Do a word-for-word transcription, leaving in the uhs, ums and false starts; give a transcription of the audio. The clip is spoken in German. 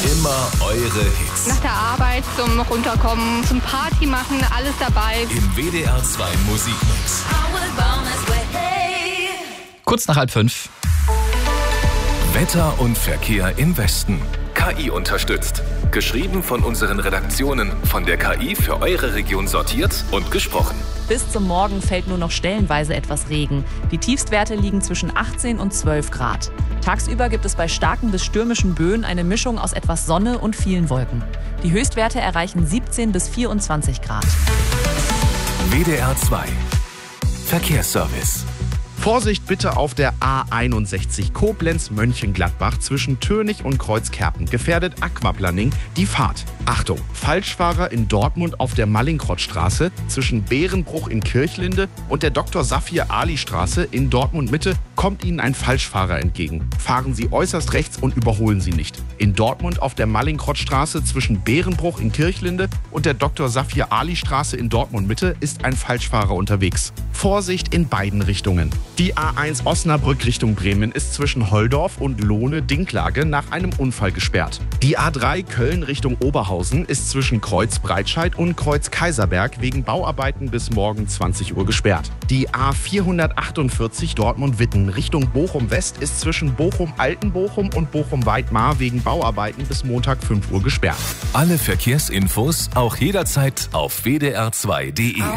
Immer eure Hits. Nach der Arbeit zum Runterkommen, zum Party machen, alles dabei. Im W D R zwei Musikmix. Kurz nach halb fünf. Wetter und Verkehr im Westen. K I unterstützt. Geschrieben von unseren Redaktionen, von der K I für eure Region sortiert und gesprochen. Bis zum Morgen fällt nur noch stellenweise etwas Regen. Die Tiefstwerte liegen zwischen achtzehn und zwölf Grad. Tagsüber gibt es bei starken bis stürmischen Böen eine Mischung aus etwas Sonne und vielen Wolken. Die Höchstwerte erreichen siebzehn bis vierundzwanzig Grad. W D R zwei Verkehrsservice. Vorsicht bitte auf der A einundsechzig Koblenz-Mönchengladbach zwischen Tönig und Kreuzkerpen. Gefährdet Aquaplaning die Fahrt. Achtung, Falschfahrer in Dortmund auf der Mallinckrodtstraße zwischen Bärenbruch in Kirchlinde und der Doktor Safir-Ali-Straße in Dortmund-Mitte kommt Ihnen ein Falschfahrer entgegen. Fahren Sie äußerst rechts und überholen Sie nicht. In Dortmund auf der Mallinckrodtstraße zwischen Bärenbruch in Kirchlinde und der Doktor Safir-Ali-Straße in Dortmund-Mitte ist ein Falschfahrer unterwegs. Vorsicht in beiden Richtungen. Die A eins Osnabrück Richtung Bremen ist zwischen Holdorf und Lohne-Dinklage nach einem Unfall gesperrt. Die A drei Köln Richtung Oberhausen ist zwischen Kreuz Breitscheid und Kreuz Kaiserberg wegen Bauarbeiten bis morgen zwanzig Uhr gesperrt. Die A vierhundertachtundvierzig Dortmund-Witten Richtung Bochum West ist zwischen Bochum-Altenbochum und Bochum-Weidmar wegen Bauarbeiten bis Montag fünf Uhr gesperrt. Alle Verkehrsinfos auch jederzeit auf W D R zwei punkt de.